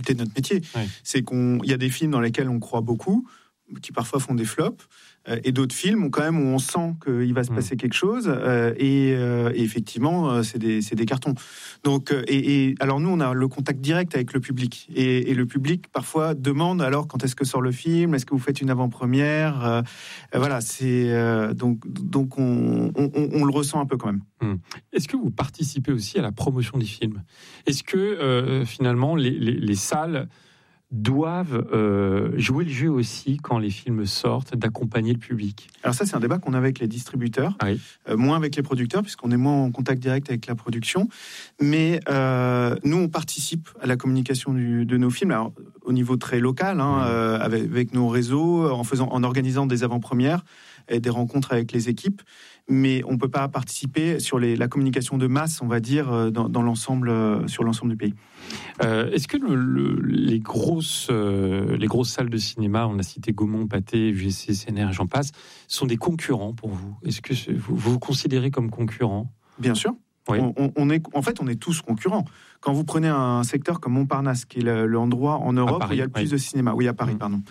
difficulté de notre métier. Oui. C'est qu'il y a des films dans lesquels on croit beaucoup, qui parfois font des flops, et d'autres films où on sent qu'il va se passer quelque chose, et effectivement, c'est des cartons. Donc, alors nous, on a le contact direct avec le public, et le public parfois demande alors quand est-ce que sort le film, est-ce que vous faites une avant-première, voilà, c'est donc on le ressent un peu quand même. Est-ce que vous participez aussi à la promotion des films ? Est-ce que finalement les salles doivent jouer le jeu aussi quand les films sortent, d'accompagner le public? Alors ça, c'est un débat qu'on a avec les distributeurs, moins avec les producteurs, puisqu'on est moins en contact direct avec la production. Mais nous, on participe à la communication de nos films, alors, au niveau très local, avec nos réseaux, en organisant des avant-premières et des rencontres avec les équipes. Mais on ne peut pas participer sur la communication de masse, on va dire, dans l'ensemble, sur l'ensemble du pays. Est-ce que les grosses salles de cinéma, on a cité Gaumont, Pathé, UGC, CNR, j'en passe, sont des concurrents pour vous? Est-ce que vous vous considérez comme concurrent? Bien sûr. Oui. On est tous concurrents. Quand vous prenez un secteur comme Montparnasse, qui est l'endroit en Europe où il y a le plus de cinéma, à Paris, pardon.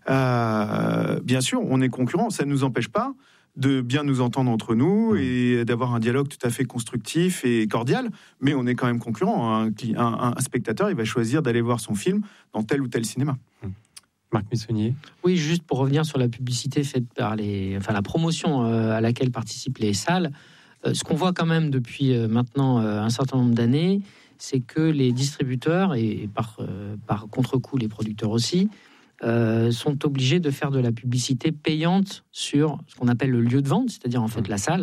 Bien sûr, on est concurrents. Ça ne nous empêche pas de bien nous entendre entre nous et d'avoir un dialogue tout à fait constructif et cordial, mais on est quand même concurrents. Un spectateur, il va choisir d'aller voir son film dans tel ou tel cinéma. Marc Messonnier. Oui, juste pour revenir sur la publicité faite par la promotion à laquelle participent les salles, ce qu'on voit quand même depuis maintenant un certain nombre d'années, c'est que les distributeurs, et par contre-coup les producteurs aussi, sont obligés de faire de la publicité payante sur ce qu'on appelle le lieu de vente, c'est-à-dire en fait la salle,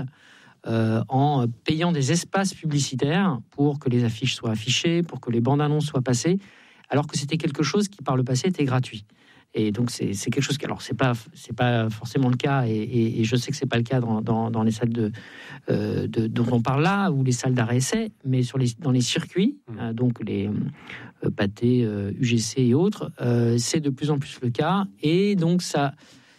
en payant des espaces publicitaires pour que les affiches soient affichées, pour que les bandes annonces soient passées, alors que c'était quelque chose qui par le passé était gratuit. Et donc c'est quelque chose qui, alors c'est pas forcément le cas, et je sais que c'est pas le cas dans les salles dont on parle là, ou les salles d'arrêt-essai, mais dans les circuits, donc les Pathé, UGC et autres, c'est de plus en plus le cas, et donc ça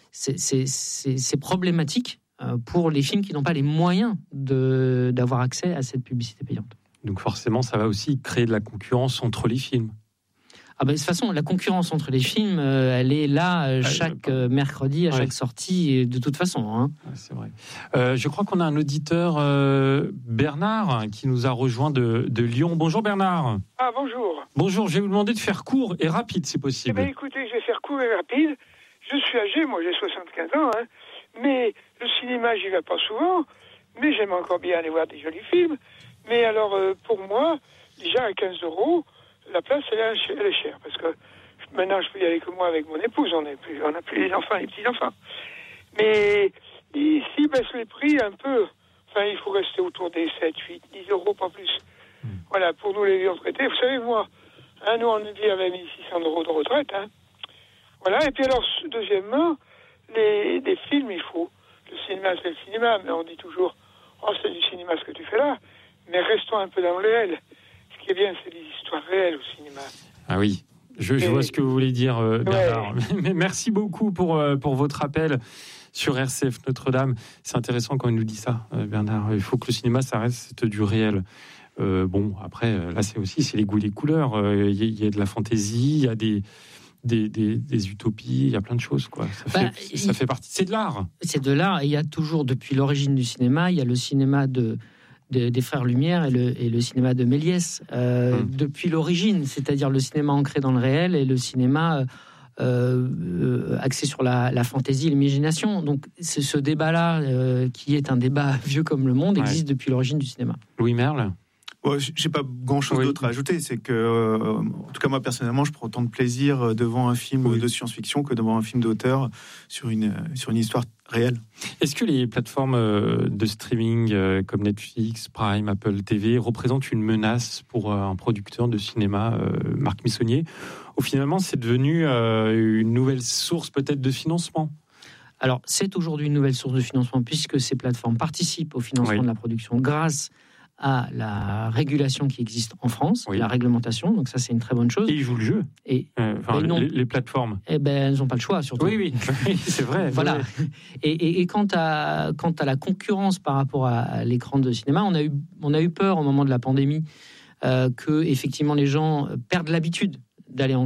c'est problématique pour les films qui n'ont pas les moyens d'avoir accès à cette publicité payante. Donc forcément, ça va aussi créer de la concurrence entre les films. De toute façon, la concurrence entre les films, elle est là chaque mercredi, à chaque sortie, de toute façon. C'est vrai. Je crois qu'on a un auditeur, Bernard, qui nous a rejoint de Lyon. Bonjour Bernard. Ah, bonjour. Bonjour, je vais vous demander de faire court et rapide, si possible. Écoutez, je vais faire court et rapide. Je suis âgé, moi j'ai 75 ans, mais le cinéma, j'y vais pas souvent, mais j'aime encore bien aller voir des jolis films. Mais alors, pour moi, déjà à 15 €, la place, elle est chère, parce que maintenant, je peux y aller que moi avec mon épouse, on n'a plus les enfants, les petits-enfants. Mais ici, baisse les prix un peu. Enfin, il faut rester autour des 7, 8, 10 €, pas plus. Voilà, pour nous, les retraités. Vous savez, moi, nous, on vit avec 1 600 € de retraite. Voilà, et puis alors, deuxièmement, des films, il faut. Le cinéma, c'est le cinéma, mais on dit toujours, c'est du cinéma ce que tu fais là. Mais restons un peu dans le réel. Ce qui est bien, c'est des histoires réelles au cinéma. Ah oui, je vois ce que vous voulez dire, Bernard. Ouais. Merci beaucoup pour votre appel sur RCF Notre-Dame. C'est intéressant quand il nous dit ça, Bernard. Il faut que le cinéma, ça reste du réel. Après, là, c'est les goûts et les couleurs. Il y a de la fantaisie, il y a des utopies, il y a plein de choses, quoi. Ça fait partie. C'est de l'art. C'est de l'art. Et il y a toujours, depuis l'origine du cinéma, il y a le cinéma des Frères Lumière et le cinéma de Méliès, depuis l'origine, c'est-à-dire le cinéma ancré dans le réel et le cinéma axé sur la fantaisie et l'imagination. Donc ce débat-là, qui est un débat vieux comme le monde, existe depuis l'origine du cinéma. Louis Merle. J'ai pas grand-chose d'autre à ajouter. C'est que, en tout cas moi personnellement, je prends autant de plaisir devant un film de science-fiction que devant un film d'auteur sur une histoire réelle. Est-ce que les plateformes de streaming comme Netflix, Prime, Apple TV représentent une menace pour un producteur de cinéma, Marc Messonnier, ou finalement c'est devenu une nouvelle source peut-être de financement? Alors c'est aujourd'hui une nouvelle source de financement, puisque ces plateformes participent au financement de la production grâce à la régulation qui existe en France, la réglementation, donc ça c'est une très bonne chose. Et ils jouent le jeu, les plateformes. Elles n'ont pas le choix, surtout. Oui, c'est vrai. Voilà. Ouais. Et quant à la concurrence par rapport à l'écran de cinéma, on a eu peur au moment de la pandémie que effectivement les gens perdent l'habitude d'aller en